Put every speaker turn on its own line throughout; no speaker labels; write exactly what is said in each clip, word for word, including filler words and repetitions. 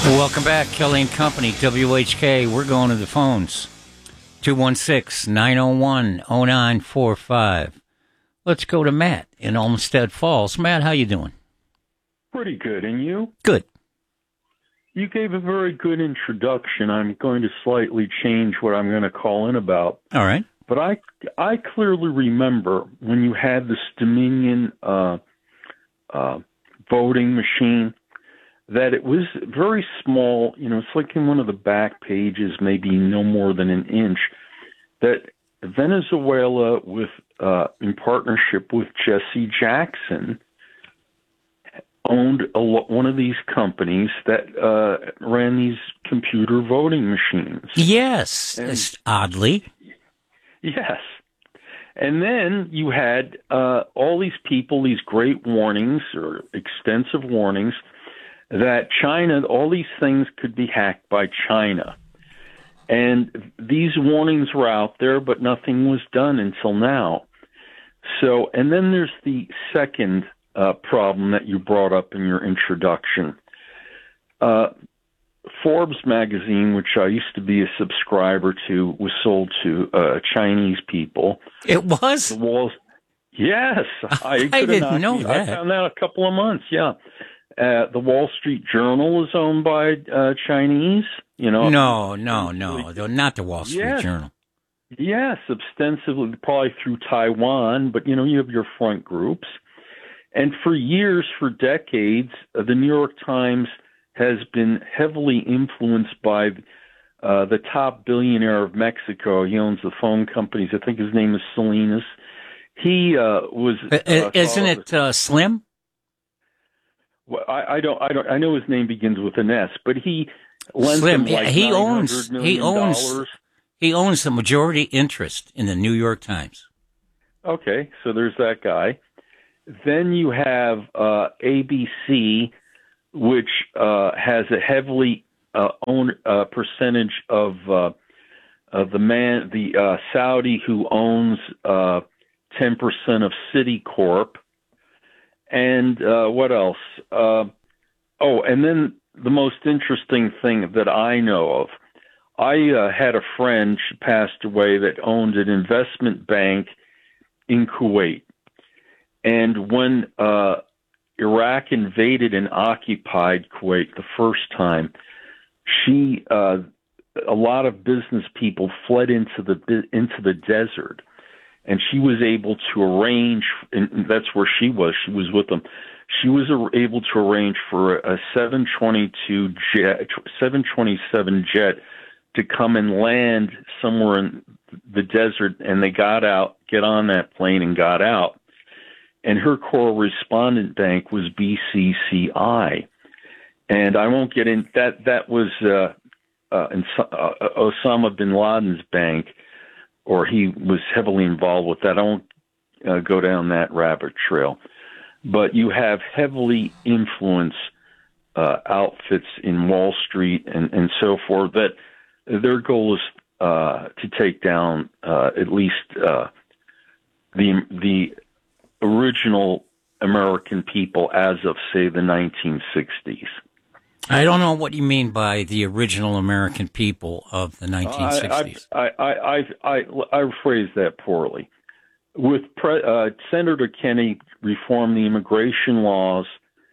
Welcome back, Kelly and Company, W H K. We're going to the phones. two one six, nine oh one, oh nine four five. Let's go to Matt in Olmsted Falls. Matt, how you doing?
Pretty good, and you?
Good.
You gave a very good introduction. I'm going to slightly change what I'm going to call in about.
All right.
But I, I clearly remember when you had this Dominion uh, uh, voting machine, that it was very small. You know, it's like in one of the back pages, maybe no more than an inch, that Venezuela, with uh, in partnership with Jesse Jackson, owned a lo- one of these companies that uh, ran these computer voting machines.
Yes,
And,
it's oddly.
Yes. And then you had uh, all these people, these great warnings or extensive warnings that China, all these things could be hacked by China. And these warnings were out there, but nothing was done until now. So, and then there's the second uh, problem that you brought up in your introduction. Uh, Forbes magazine, which I used to be a subscriber to, was sold to uh, Chinese people.
It was?
The walls. Yes, I,
I didn't know
me.
that.
I found out a couple of months. Yeah, uh, the Wall Street Journal is owned by uh, Chinese. You know.
No, no, no, not the Wall Street
yes.
Journal.
Yes, ostensibly probably through Taiwan, but you know you have your front groups, and for years, for decades, uh, the New York Times has been heavily influenced by uh, the top billionaire of Mexico. He owns the phone companies. I think his name is Salinas. He uh, was.
Uh, Isn't it uh, Slim?
Well, I, I don't. I don't. I know his name begins with an S, but he lent
Slim.
him like
he owns. He owns.
dollars.
He owns the majority interest in the New York Times.
Okay, so there's that guy. Then you have uh, A B C, which uh, has a heavily uh, own uh, percentage of uh, of the man, the uh, Saudi who owns uh, ten percent of Citicorp, and uh, what else? Uh, oh, and then the most interesting thing that I know of, I uh, had a friend, she passed away, that owned an investment bank in Kuwait, and when uh, Iraq invaded and occupied Kuwait the first time, she, uh, a lot of business people fled into the into the desert, and she was able to arrange, and that's where she was. She was with them. She was able to arrange for a seven twenty-two jet, seven twenty-seven jet to come and land somewhere in the desert, and they got out, get on that plane, and got out. And her correspondent bank was B C C I, and I won't get in that. That was uh, uh, in, uh, Osama bin Laden's bank, or he was heavily involved with that. I won't uh, go down that rabbit trail, but you have heavily influenced uh, outfits in Wall Street and, and so forth that their goal is uh, to take down uh, at least uh, the the original American people as of, say, the nineteen sixties.
I don't know what you mean by the original American people of the nineteen sixties.
I I I I, I, I phrased that poorly. With Pre, uh, Senator Kennedy reformed the immigration laws,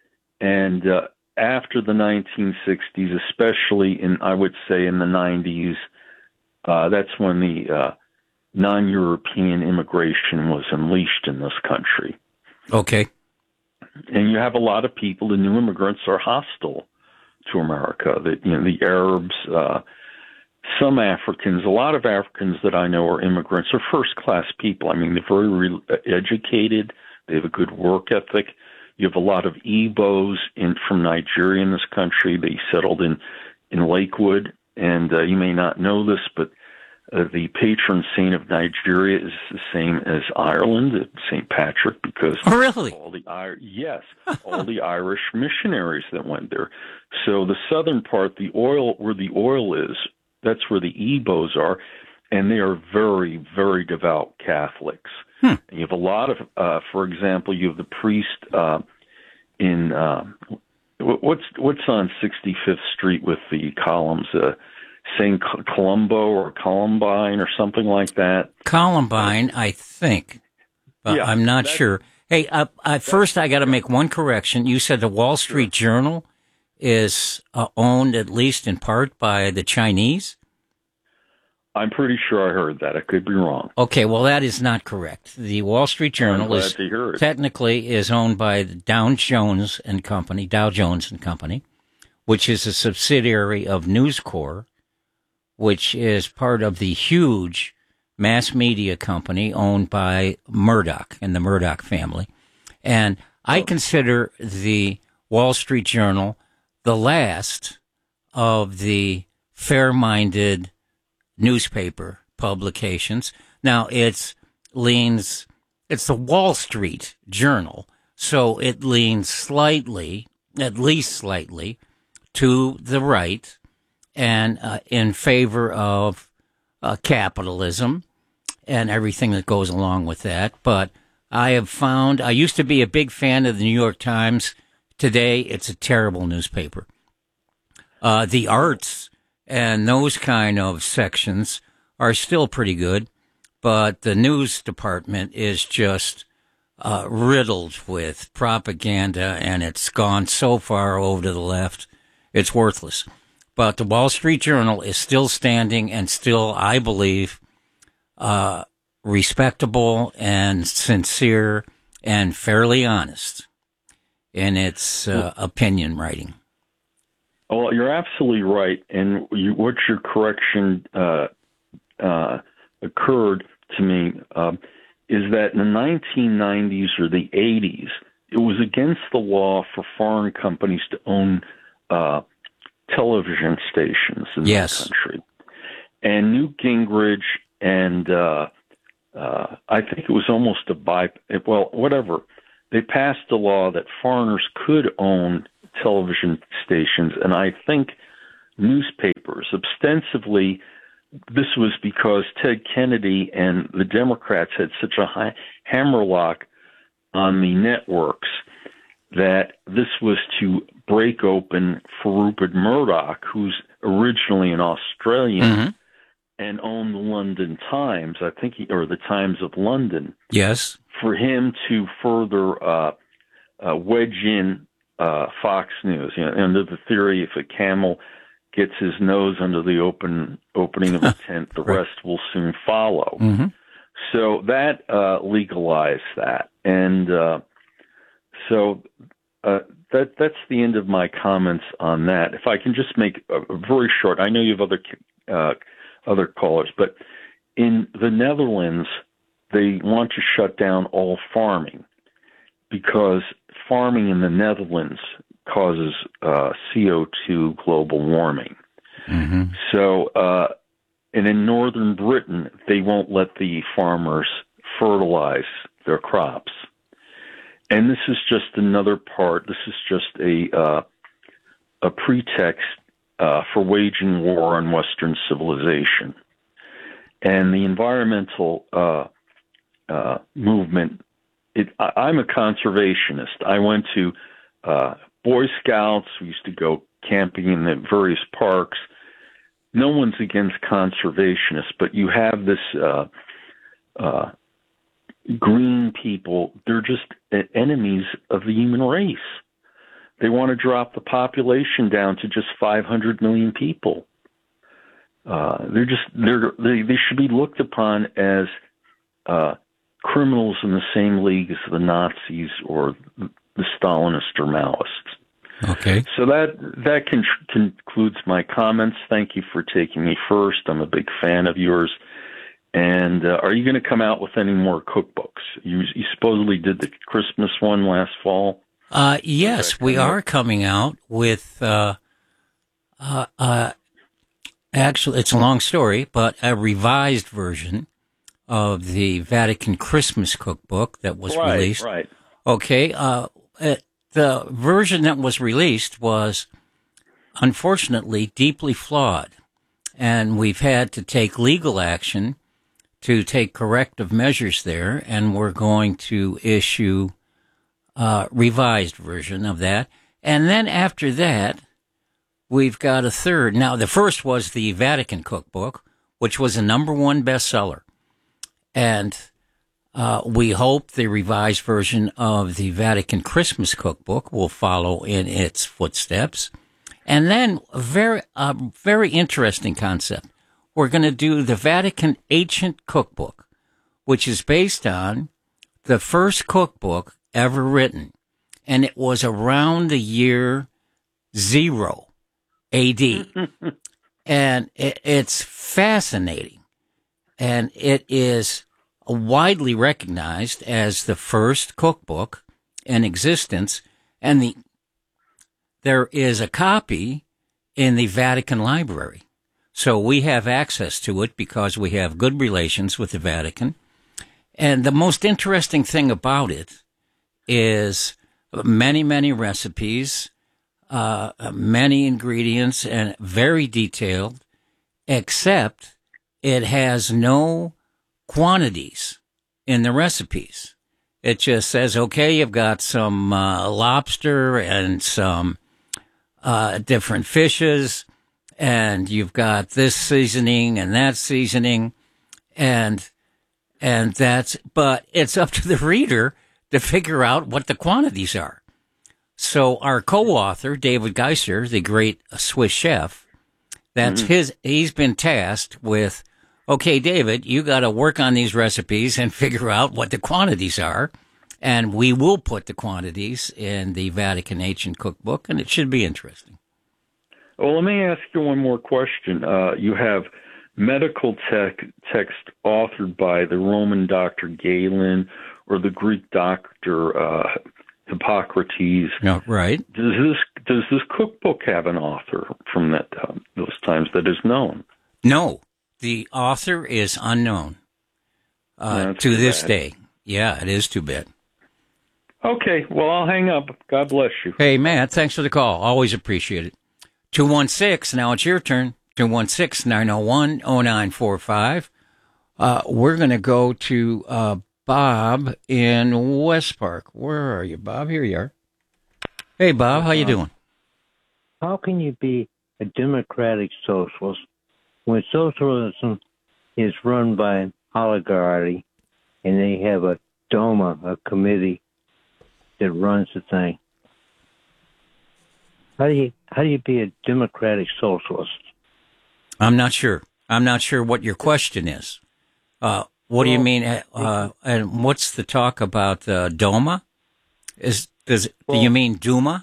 and uh, after the nineteen sixties, especially in, I would say, in the nineties, uh, that's when the uh, non-European immigration was unleashed in this country.
Okay.
And you have a lot of people, the new immigrants are hostile to America. The, you know, the Arabs, uh, some Africans, a lot of Africans that I know are immigrants, are first-class people. I mean, they're very re- educated. They have a good work ethic. You have a lot of Igbos in, from Nigeria in this country. They settled in, in Lakewood. And uh, you may not know this, but Uh, the patron saint of Nigeria is the same as Ireland, Saint Patrick, because
oh, really?
all the yes, all the Irish missionaries that went there. So the southern part, the oil where the oil is, that's where the Igbos are, and they are very, very devout Catholics.
Hmm.
And you have a lot of, uh, for example, you have the priest uh, in uh, what's what's on sixty-fifth Street with the columns? Uh, Saint Columbo or Columbine or something like that.
Columbine, I think, but
yeah,
I'm not sure. Hey, uh, uh, first I got to make one correction. You said the Wall Street sure. Journal is uh, owned at least in part by the Chinese?
I'm pretty sure I heard that. I could be wrong.
Okay, well, that is not correct. The Wall Street Journal is technically is owned by the Dow Jones and Company, Dow Jones and Company, which is a subsidiary of News Corp, which is part of the huge mass media company owned by Murdoch and the Murdoch family. And I consider the Wall Street Journal the last of the fair-minded newspaper publications. Now, it's leans, it's the Wall Street Journal, so it leans slightly, at least slightly, to the right, and uh, in favor of uh, capitalism and everything that goes along with that. But I have found, I used to be a big fan of the New York Times. Today, it's a terrible newspaper. Uh, the arts and those kind of sections are still pretty good, but the news department is just uh, riddled with propaganda, and it's gone so far over to the left, it's worthless. But the Wall Street Journal is still standing and still, I believe, uh, respectable and sincere and fairly honest in its uh, opinion writing.
Well, you're absolutely right. And you, what your correction uh, uh, occurred to me um, is that in the nineteen nineties or the eighties, it was against the law for foreign companies to own uh television stations in
yes.
the country. And Newt Gingrich and uh, uh, I think it was almost a by, well, whatever. They passed a law that foreigners could own television stations, and I think newspapers. Ostensibly, this was because Ted Kennedy and the Democrats had such a high hammerlock on the networks that this was to break open for Rupert Murdoch, who's originally an Australian mm-hmm. and owned the London Times, I think, he, or the Times of London.
Yes.
For him to further uh, uh, wedge in uh, Fox News, you know, under the theory if a camel gets his nose under the open opening of a tent, the right. rest will soon follow.
Mm-hmm.
So that uh, legalized that. And uh, so uh, that that's the end of my comments on that. If I can just make a, a very short, I know you have other uh, other callers, but in the Netherlands, they want to shut down all farming because farming in the Netherlands causes uh, C O two global warming.
Mm-hmm.
So, uh, and in northern Britain, they won't let the farmers fertilize their crops. And this is just another part. This is just a uh, a pretext uh, for waging war on Western civilization. And the environmental uh, uh, movement. It, I, I'm a conservationist. I went to uh, Boy Scouts. We used to go camping in the various parks. No one's against conservationists, but you have this uh, uh, green people. They're just enemies of the human race. They want to drop the population down to just five hundred million people. Uh, they're just they're they, they should be looked upon as uh, criminals in the same league as the Nazis or the Stalinists or Maoists.
Okay.
So that that con- concludes my comments. Thank you for taking me first. I'm a big fan of yours. And uh, are you going to come out with any more cookbooks? You, you supposedly did the Christmas one last fall.
Uh, yes, we are coming out with. Uh, uh, uh, actually, it's a long story, but a revised version of the Vatican Christmas cookbook that was
right,
released.
Right.
Okay. Uh, it, the version that was released was, unfortunately, deeply flawed, and we've had to take legal action to take corrective measures there, and we're going to issue a revised version of that. And then after that, we've got a third. Now, the first was the Vatican Cookbook, which was a number one bestseller. And uh, we hope the revised version of the Vatican Christmas Cookbook will follow in its footsteps. And then a very, uh, very interesting concept. We're going to do the Vatican Ancient Cookbook, which is based on the first cookbook ever written. And it was around the year zero A D. And it, it's fascinating. And it is widely recognized as the first cookbook in existence. And the there is a copy in the Vatican Library. So we have access to it because we have good relations with the Vatican. And the most interesting thing about it is many, many recipes, uh, many ingredients, and very detailed, except it has no quantities in the recipes. It just says, okay, you've got some uh, lobster and some uh, different fishes, and you've got this seasoning and that seasoning, and and that's, but it's up to the reader to figure out what the quantities are. So our co-author, David Geiser, the great Swiss chef, that's mm-hmm. his, he's been tasked with, okay, David, you got to work on these recipes and figure out what the quantities are. And we will put the quantities in the Vatican Ancient Cookbook, and it should be interesting.
Well, let me ask you one more question. Uh, you have medical tech, text authored by the Roman Doctor Galen or the Greek doctor uh, Hippocrates.
No, right.
Does this does this cookbook have an author from that uh, those times that is known?
No, the author is unknown uh, to this
bad.
day. Yeah, it is too bad.
Okay, well, I'll hang up. God bless you.
Hey, Matt, thanks for the call. Always appreciate it. two one six, now it's your turn. two one six, nine oh one, oh nine four five. Uh, we're going to go to uh, Bob in West Park. Where are you, Bob? Here you are. Hey, Bob, how you doing?
How can you be a democratic socialist when socialism is run by an oligarchy and they have a DOMA, a committee that runs the thing? How do you how do you be a democratic socialist?
I'm not sure. I'm not sure what your question is. Uh, what well, do you mean? Uh, and what's the talk about uh, DOMA? Is does well, do you mean Duma?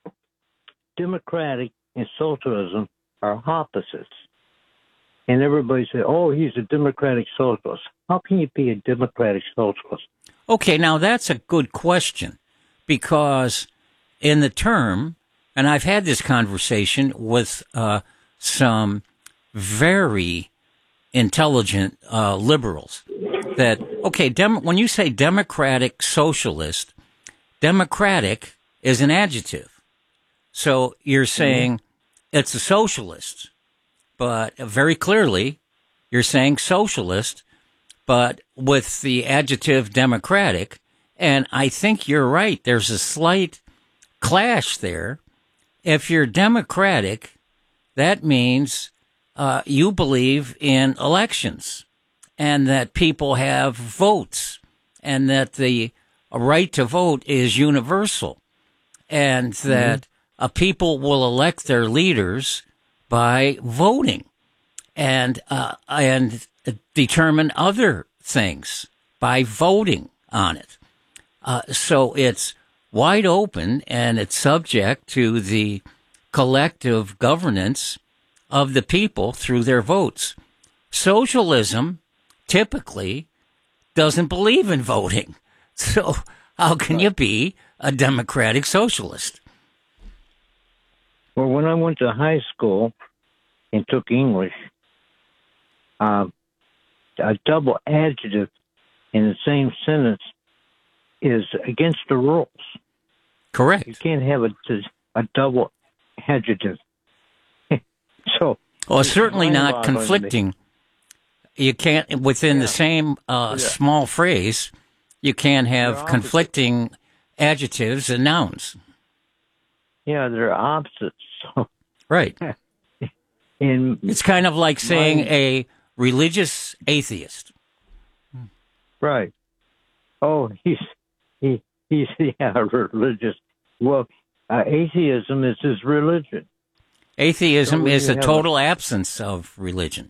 Democratic and socialism are opposites, and everybody says, "Oh, he's a democratic socialist." How can you be a democratic socialist?
Okay, now that's a good question, because in the term, and I've had this conversation with uh, some very intelligent uh, liberals, that, okay, dem- when you say democratic socialist, democratic is an adjective. So you're saying mm-hmm. it's a socialist, but very clearly you're saying socialist, but with the adjective democratic. And I think you're right. There's a slight clash there. If you're democratic, that means uh, you believe in elections and that people have votes and that the right to vote is universal and that mm-hmm. uh, people will elect their leaders by voting and uh, and determine other things by voting on it. Uh, so it's wide open, and it's subject to the collective governance of the people through their votes. Socialism typically doesn't believe in voting. So how can you be a democratic socialist?
Well, when I went to high school and took English, uh, a double adjective in the same sentence is against the rules.
Correct.
You can't have a, a double adjective. so,
well, it's certainly not conflicting. You can't, within yeah. the same uh, yeah. small phrase, you can't have conflicting adjectives and nouns.
yeah, they're opposites. So,
Right.
in
It's kind of like saying
my-
a religious atheist.
right. Oh, he's he he's yeah religious. Well, uh, atheism is his religion.
Atheism
So when
is
you
a
have
total absence of religion.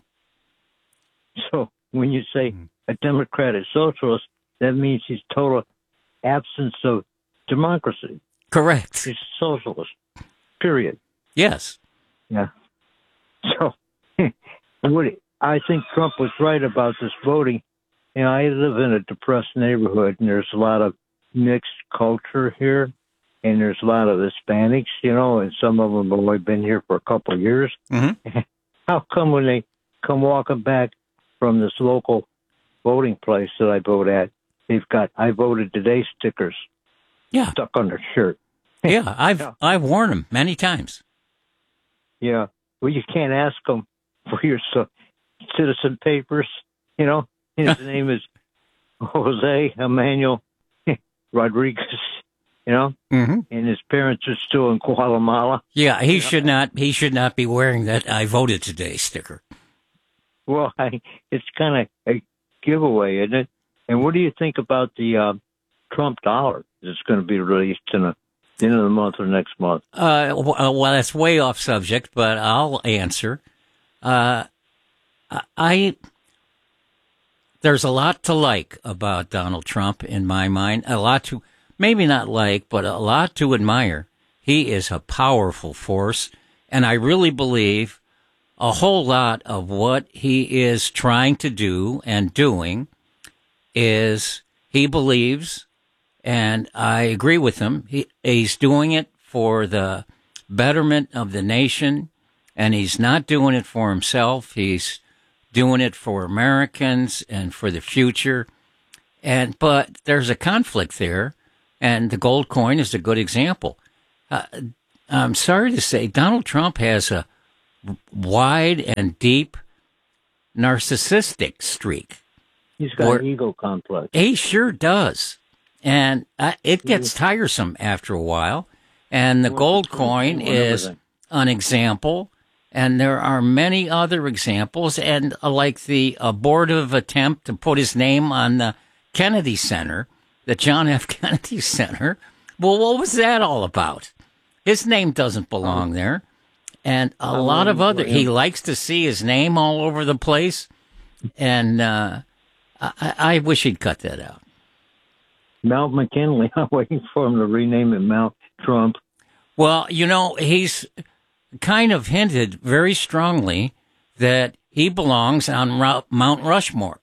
So when you say a democratic socialist, that means he's total absence of democracy.
Correct.
He's a socialist. Period.
Yes.
Yeah. So what I think Trump was right about this voting. You know, I live in a depressed neighborhood, and there's a lot of mixed culture here, and there's a lot of Hispanics, you know, and some of them have only been here for a couple of years.
Mm-hmm.
How come when they come walking back from this local voting place that I vote at, they've got "I voted today" stickers
Yeah.
stuck on their shirt?
Yeah. I've
Yeah.
I've worn them many times.
Yeah. Well, you can't ask them for your so, citizen papers, you know. His name is Jose Emmanuel Rodriguez, you know,
Mm-hmm.
and his parents are still in Guatemala.
Yeah. He should not. He should not be wearing that "I voted today" sticker.
Well, I, it's kind of a giveaway, isn't it? And what do you think about the uh, Trump dollar that's going to be released in the end of the month or next month?
Uh, w- uh, well, that's way off subject, but I'll answer. Uh, I there's a lot to like about Donald Trump in my mind. A lot to maybe not like, but a lot to admire. He is a powerful force, and I really believe a whole lot of what he is trying to do and doing is he believes, and I agree with him, he, he's doing it for the betterment of the nation, and he's not doing it for himself. He's doing it for Americans and for the future. And but there's a conflict there, and the gold coin is a good example. Uh, I'm sorry to say, Donald Trump has a wide and deep narcissistic streak.
He's got
Or-
an ego complex.
He sure does. And uh, it gets tiresome after a while. And the
Well,
gold
it's gonna
coin
do on
is
everything.
an example. And there are many other examples. And uh, like the abortive attempt to put his name on the Kennedy Center, the John F. Kennedy Center. Well, what was that all about? His name doesn't belong there. And a
Oh,
lot of other,
yeah.
he likes to see his name all over the place. And uh, I, I wish he'd cut that out.
Mount McKinley, I'm waiting for him to rename it Mount Trump.
Well, you know, he's kind of hinted very strongly that he belongs on Ru- Mount Rushmore.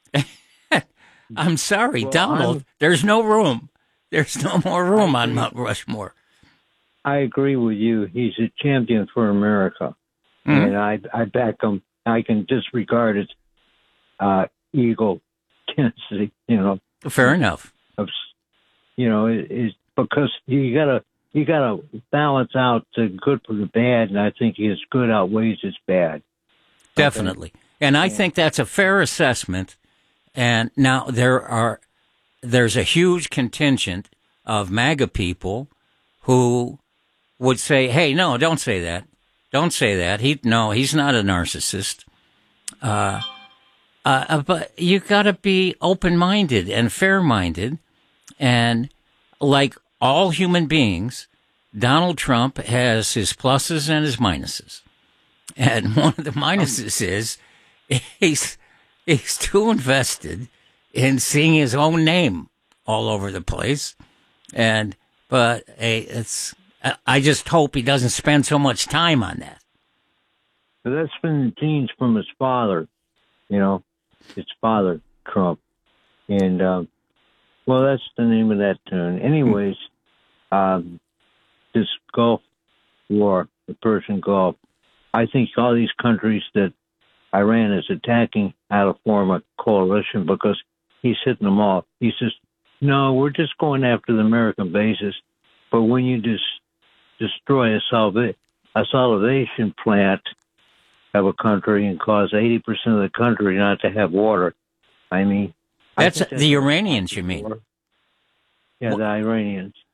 I'm sorry,
Well,
Donald,
I'm-
there's no room. There's no more room on Mount Rushmore.
I agree with you. He's a champion for America.
Mhm.
And I I back him. I can disregard his uh, ego tendency, you know,
Fair enough.
of, you know, it, it's because you gotta you gotta balance out the good for the bad, and I think his good outweighs his bad.
Definitely. And I think that's a fair assessment. And now there are, there's a huge contingent of MAGA people who would say, hey, no, don't say that. Don't say that. He, no, he's not a narcissist. Uh, uh, but you gotta be open-minded and fair-minded. And like all human beings, Donald Trump has his pluses and his minuses. And one of the minuses is he's he's too invested in seeing his own name all over the place. And but hey, it's I- I just hope he doesn't spend so much time on that.
But that's been the genes from his father, you know, his father, Trump. And, um, well, that's the name of that tune. Anyways, um, this Gulf War, the Persian Gulf, I think all these countries that Iran is attacking ought to form a coalition because he's hitting them off. He says, no, we're just going after the American bases. But when you just destroy a, salva- a salvation plant of a country and cause eighty percent of the country not to have water, I mean... I
That's
think
the Iranians, you mean?
war. Yeah, the Iranians.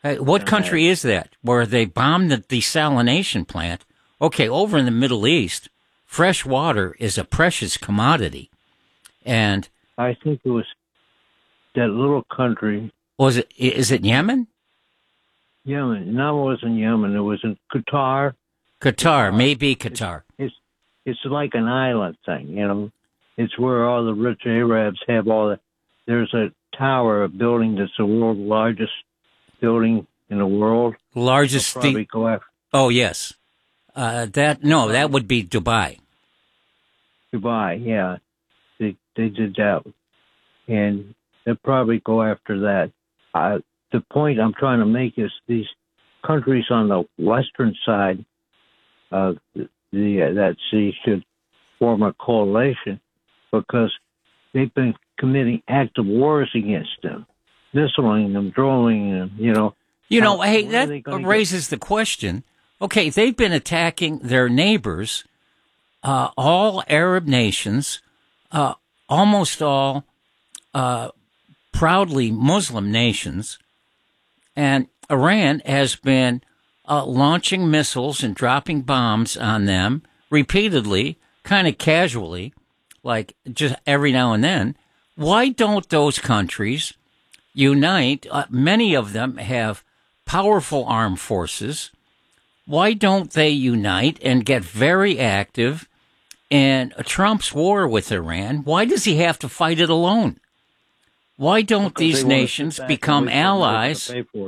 Hey, what country is that where they bombed the desalination plant? Okay, over in the Middle East, fresh water is a precious commodity. And
I think it was that little country.
Was it, is it Yemen?
Yemen. No, it wasn't Yemen. It was in Qatar.
Qatar, maybe Qatar.
It's, it's it's like an island thing, you know. It's where all the rich Arabs have all the. There's a tower, a building that's the world's largest building in the world.
Largest.
Probably
The,
go after
oh yes, uh, that no, that would be Dubai.
Dubai, yeah. They they did that, and they'll probably go after that. Uh, the point I'm trying to make is these countries on the western side of the, the uh, that sea should form a coalition because they've been committing active wars against them, missiling them, droning them, you know.
You know,
How,
hey, that raises
get?
the question. Okay, they've been attacking their neighbors, uh, all Arab nations, uh, almost all uh, proudly Muslim nations, and Iran has been uh, launching missiles and dropping bombs on them repeatedly, kind of casually, like just every now and then. Why don't those countries unite? Uh, many of them have powerful armed forces. Why don't they unite and get very active in Trump's war with Iran? Why does he have to fight it alone? Why don't
Because
these nations become allies?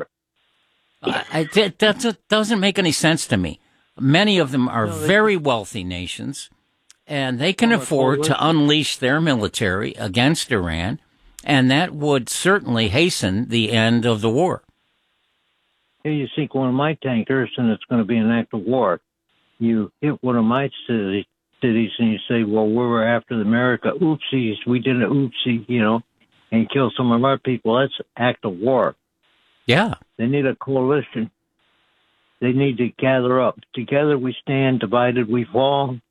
Uh, I, that doesn't, doesn't make any sense to me. Many of them are
No, they-
very wealthy nations, and they can
Well,
afford to
coalition.
unleash their military against Iran, and that would certainly hasten the end of the war.
Here you sink one of my tankers, and it's going to be an act of war. You hit one of my cities, cities, and you say, "Well, we were after America. Oopsies, we did an oopsie, you know, and kill some of our people." That's an act of war.
Yeah.
They need a coalition. They need to gather up. Together we stand, divided we fall.